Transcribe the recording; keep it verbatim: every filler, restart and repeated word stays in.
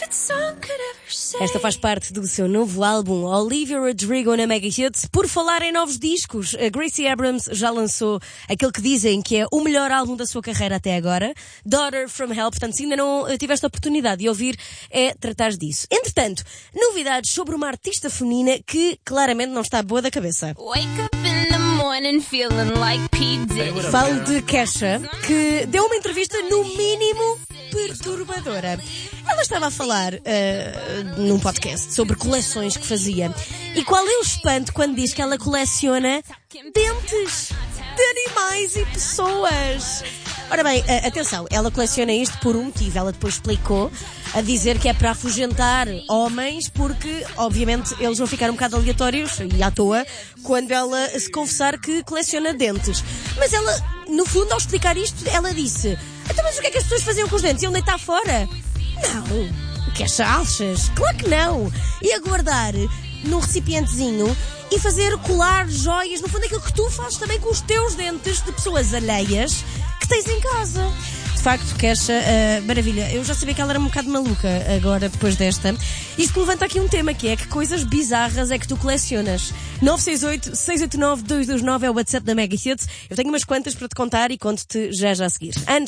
Esta faz parte do seu novo álbum, Olivia Rodrigo na Mega Hits. Por falar em novos discos, a Gracie Abrams já lançou aquele que dizem que é o melhor álbum da sua carreira até agora, Daughter from Hell. Portanto, se ainda não tiveste a oportunidade de ouvir, é tratar disso. Entretanto, novidades sobre uma artista feminina que claramente não está boa da cabeça. Falo de Kesha, que deu uma entrevista no mínimo perturbadora. Ela estava a falar uh, num podcast sobre coleções que fazia. E qual é o espanto quando diz que ela coleciona dentes de animais e pessoas? Ora bem, uh, atenção, ela coleciona isto por um motivo. Ela depois explicou a dizer que é para afugentar homens, porque obviamente eles vão ficar um bocado aleatórios e à toa quando ela se confessar que coleciona dentes. Mas ela, no fundo, ao explicar isto, ela disse: então, mas o que é que as pessoas faziam com os dentes? Iam deitar fora? Não, que achas? Claro que não. Ia guardar num recipientezinho e fazer colar joias, no fundo aquilo que tu fazes também com os teus dentes de pessoas alheias que tens em casa. De facto, Kesha, uh, maravilha. Eu já sabia que ela era um bocado maluca agora, depois desta. Isto levanta aqui um tema, que é que coisas bizarras é que tu colecionas. nove seis oito, seis oito nove, dois dois nove é o WhatsApp da Mega Hits. Eu tenho umas quantas para te contar e conto-te já já a seguir. Antes